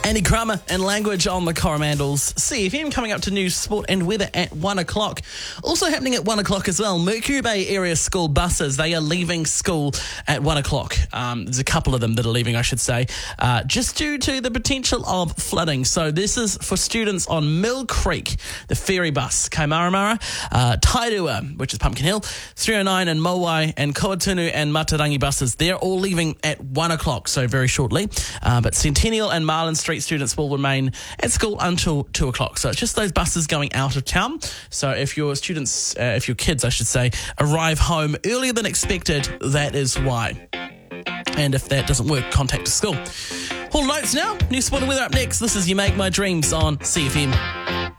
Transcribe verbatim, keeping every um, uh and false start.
Andy Kramer and Language on the Coromandels. C F M coming up to news, sport and weather at one o'clock. Also happening at one o'clock as well, Mercury Bay area school buses. They are leaving school at one o'clock. Um, there's a couple of them that are leaving, I should say, uh, just due to the potential of flooding. So this is for students on Mill Creek, the ferry bus, Kaimaramara, uh, Tairua, which is Pumpkin Hill, three oh nine and Mowai, and Koatunu and Matarangi buses. They're all leaving at one o'clock, so very shortly. Uh, but Centennial and Marlin Street students will remain at school until two o'clock. So it's just those buses going out of town. So if your students, uh, if your kids, I should say, arrive home earlier than expected, that is why. And if that doesn't work, contact the school. All notes now. New sport and weather up next. This is You Make My Dreams on C F M.